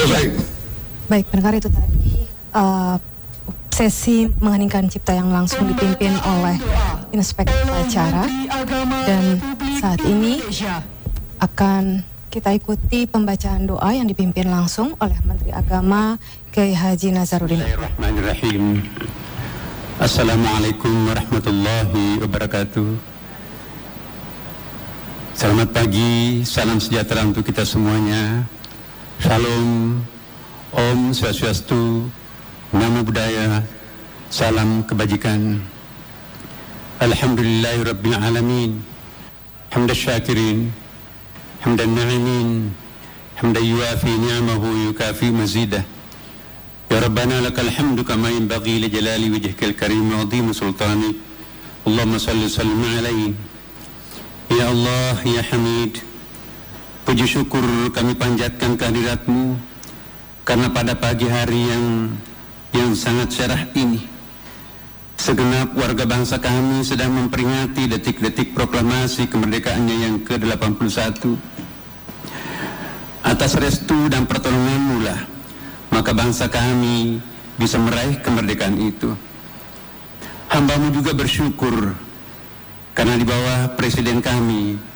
Baik, pendengar, itu tadi sesi mengheningkan cipta yang langsung dipimpin oleh Inspektur Upacara, dan saat ini akan kita ikuti pembacaan doa yang dipimpin langsung oleh Menteri Agama Kiai Haji Nazaruddin. Bismillahirrahmanirrahim. Assalamualaikum warahmatullahi wabarakatuh. Selamat pagi, salam sejahtera untuk kita semuanya. Shalom, Om Swastiastu, Namo Buddhaya, salam kebajikan. Alhamdulillahirabbil alamin. Hamdan syakirin, hamdan na'imin, hamdan yuafi ni'amahu yukafi mazidah. Ya Rabbana lakal hamdu kama yanbaghi li jalali wajhikal karim wa 'azimi sultanik. Allahumma shalli wa sallim alaihi. Ya Allah, ya Hamid, puji syukur kami panjatkan kehadirat-Mu karena pada pagi hari yang sangat cerah ini, segenap warga bangsa kami sedang memperingati detik-detik proklamasi kemerdekaannya yang ke-81. Atas restu dan pertolongan-Mu lah, maka bangsa kami bisa meraih kemerdekaan itu. Hamba-Mu juga bersyukur karena di bawah Presiden kami,